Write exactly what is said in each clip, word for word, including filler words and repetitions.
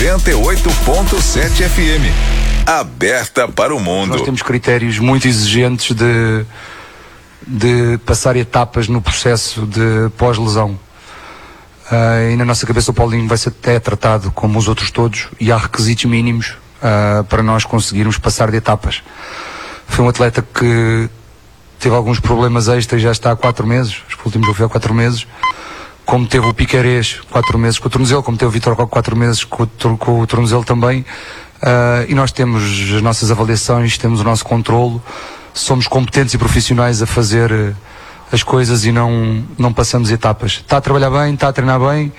noventa e oito ponto sete F M. Aberta para o mundo. Nós temos critérios muito exigentes de, de passar etapas no processo de pós-lesão. Uh, e na nossa cabeça o Paulinho vai ser até tratado como os outros todos e há requisitos mínimos uh, para nós conseguirmos passar de etapas. Foi um atleta que teve alguns problemas extras e já está há quatro meses, o último jogo foi há quatro meses, como teve o Piquerez quatro meses com o tornozelo, como teve o Vitor Roque quatro meses com o, com o tornozelo também, uh, e nós temos as nossas avaliações, temos o nosso controlo, somos competentes e profissionais a fazer uh, as coisas e não, não passamos etapas. Está a trabalhar bem, está a treinar bem,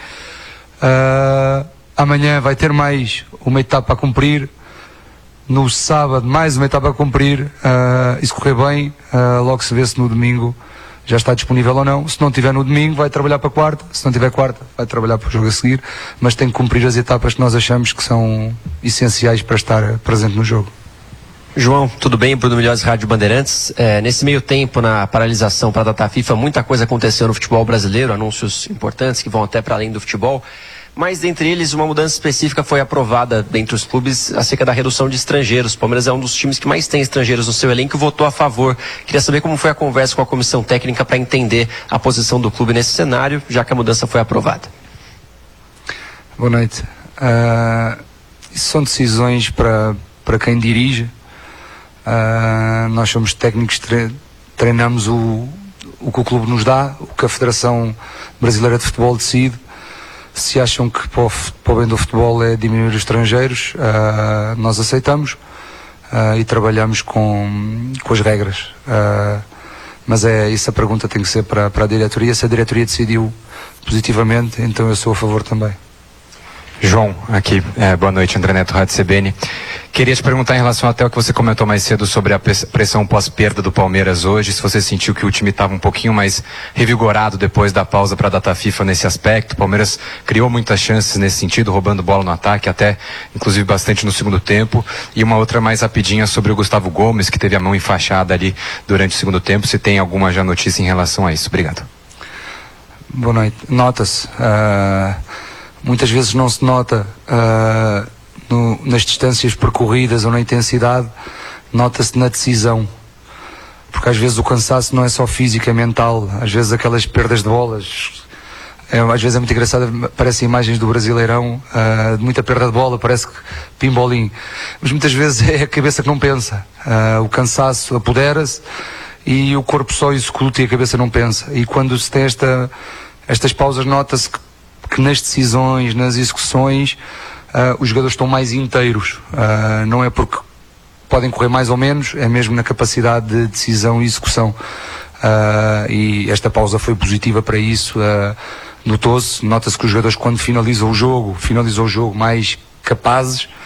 uh, amanhã vai ter mais uma etapa a cumprir, no sábado mais uma etapa a cumprir, uh, e se correr bem, uh, logo se vê se no domingo já está disponível ou não. Se não tiver no domingo vai trabalhar para a quarta, se não tiver quarta vai trabalhar para o jogo a seguir, mas tem que cumprir as etapas que nós achamos que são essenciais para estar presente no jogo. João, tudo bem? Bruno Milhões, Rádio Bandeirantes. É, nesse meio tempo, na paralisação para a data FIFA, muita coisa aconteceu no futebol brasileiro, anúncios importantes que vão até para além do futebol. Mas, dentre eles, uma mudança específica foi aprovada entre os clubes acerca da redução de estrangeiros. O Palmeiras é um dos times que mais tem estrangeiros no seu elenco e votou a favor. Queria saber como foi a conversa com a comissão técnica para entender a posição do clube nesse cenário, já que a mudança foi aprovada. Boa noite. Uh, isso são decisões para, para quem dirige. Uh, nós somos técnicos, tre- treinamos o, o que o clube nos dá, o que a Federação Brasileira de Futebol decide. Se acham que para o, para o bem do futebol é diminuir os estrangeiros, uh, nós aceitamos uh, e trabalhamos com, com as regras. Uh, mas é isso, a pergunta tem que ser para, para a diretoria. Se a diretoria decidiu positivamente, então eu sou a favor também. João, aqui, é, boa noite, André Neto, Rádio C B N. Queria te perguntar em relação até o que você comentou mais cedo sobre a pressão pós-perda do Palmeiras hoje, se você sentiu que o time estava um pouquinho mais revigorado depois da pausa para a data FIFA nesse aspecto. O Palmeiras criou muitas chances nesse sentido, roubando bola no ataque, até inclusive bastante no segundo tempo. E uma outra mais rapidinha sobre o Gustavo Gomes, que teve a mão enfaixada ali durante o segundo tempo. Se tem alguma já notícia em relação a isso? Obrigado. Boa noite. Nota-se. Uh, muitas vezes não se nota... Uh, No, nas distâncias percorridas ou na intensidade, nota-se na decisão, porque às vezes o cansaço não é só físico, é mental. Às vezes aquelas perdas de bolas, é, às vezes é muito engraçado, parecem imagens do Brasileirão, uh, de muita perda de bola, parece que pimbolim, mas muitas vezes é a cabeça que não pensa, uh, o cansaço apodera-se e o corpo só executa e a cabeça não pensa, e quando se tem esta, estas pausas, nota-se que, que nas decisões, nas execuções, Uh, os jogadores estão mais inteiros, uh, não é porque podem correr mais ou menos, é mesmo na capacidade de decisão e execução, uh, e esta pausa foi positiva para isso. Uh, notou-se, nota-se que os jogadores, quando finalizam o jogo, finalizam o jogo mais capazes,